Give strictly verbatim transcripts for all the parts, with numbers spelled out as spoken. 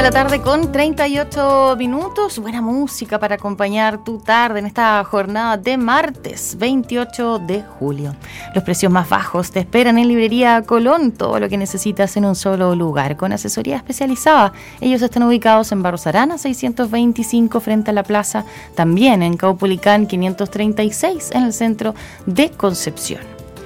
la tarde con treinta y ocho minutos. Buena música para acompañar tu tarde en esta jornada de martes veintiocho de julio. Los precios más bajos te esperan en Librería Colón. Todo lo que necesitas en un solo lugar, con asesoría especializada. Ellos están ubicados en Barros Arana seiscientos veinticinco frente a la plaza. También en Caupolicán quinientos treinta y seis en el centro de Concepción.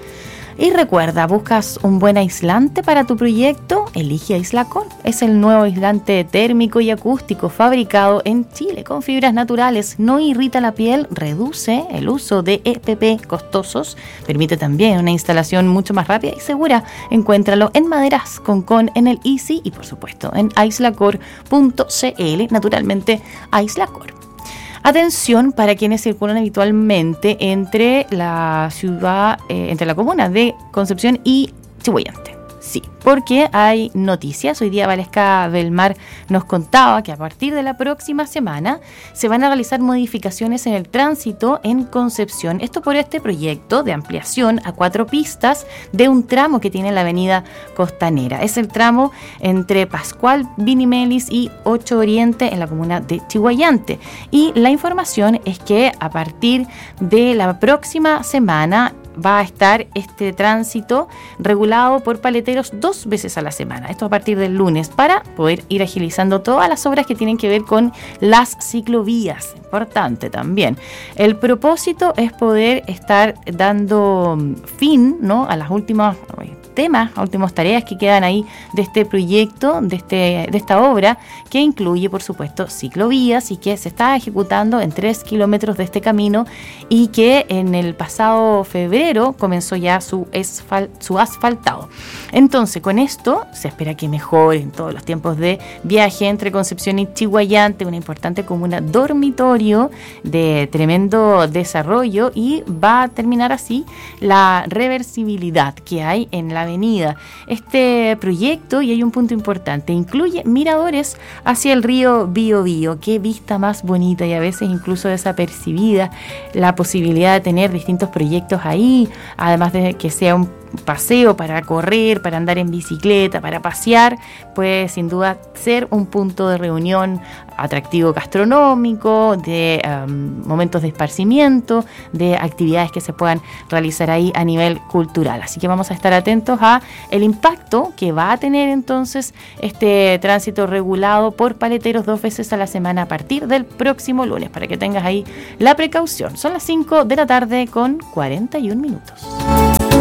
Y recuerda, ¿buscas un buen aislante para tu proyecto? Elige Aislacón. Es el nuevo aislante térmico y acústico fabricado en Chile con fibras naturales. No irrita la piel, reduce el uso de E P P costosos, permite también una instalación mucho más rápida y segura. Encuéntralo en Maderas Concón, en el Easy y por supuesto en aislacor punto c l, naturalmente Aislacor. Atención para quienes circulan habitualmente entre la ciudad, eh, entre la comuna de Concepción y Chillán. Sí, porque hay noticias. Hoy día Valesca del Mar nos contaba que a partir de la próxima semana se van a realizar modificaciones en el tránsito en Concepción. Esto por este proyecto de ampliación a cuatro pistas de un tramo que tiene la avenida Costanera. Es el tramo entre Pascual Vinimelis y ocho Oriente en la comuna de Chillán. Y la información es que a partir de la próxima semana va a estar este tránsito regulado por paleteros dos veces a la semana. Esto a partir del lunes, para poder ir agilizando todas las obras que tienen que ver con las ciclovías. Importante también. El propósito es poder estar dando fin, ¿no?, a las últimas temas, a últimas tareas que quedan ahí de este proyecto, de, este, de esta obra, que incluye, por supuesto, ciclovías y que se está ejecutando en tres kilómetros de este camino y que en el pasado febrero comenzó ya su, asfal, su asfaltado. Entonces, con esto se espera que mejoren todos los tiempos de viaje entre Concepción y Chillán, una importante comuna dormitorio de tremendo desarrollo, y va a terminar así la reversibilidad que hay en la avenida. Este proyecto, y hay un punto importante, incluye miradores hacia el río Biobío. Qué vista más bonita y a veces incluso desapercibida, la posibilidad de tener distintos proyectos ahí, además de que sea un paseo para correr, para andar en bicicleta, para pasear, pues sin duda ser un punto de reunión atractivo gastronómico, de um, momentos de esparcimiento, de actividades que se puedan realizar ahí a nivel cultural. Así que vamos a estar atentos a el impacto que va a tener entonces este tránsito regulado por paleteros dos veces a la semana a partir del próximo lunes, para que tengas ahí la precaución. Son las cinco de la tarde con cuarenta y un minutos.